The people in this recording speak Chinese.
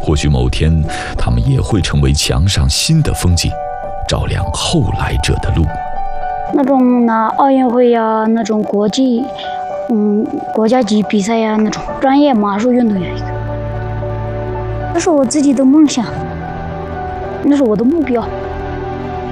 或许某天，他们也会成为墙上新的风景，照亮后来者的路。 那种拿奥运会呀，那种国家级比赛呀，那种专业马术运动员，这是我自己的梦想，那是我的目标。